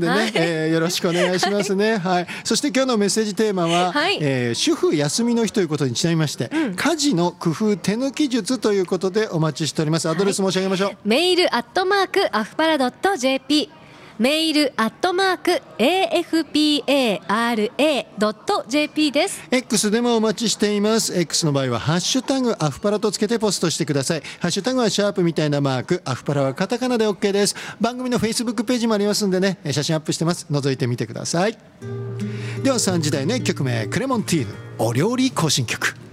でね、よろしくお願いしますね。はい。そして今日のメッセージテーマは、 はい、 主婦休みの日ということにちなみまして、家事の工夫手抜き術ということでお待ちしております。アドレス申し上げましょう。 メールアフパラ.jp、メールAFPARA.jp です。 X でもお待ちしています。 X の場合はハッシュタグアフパラとつけてポストしてください。ハッシュタグはシャープみたいなマーク、アフパラはカタカナで OK です。番組の Facebook ページもありますんでね、写真アップしてます。覗いてみてください。では3時台の1曲目、クレモンティーヌお料理行進曲。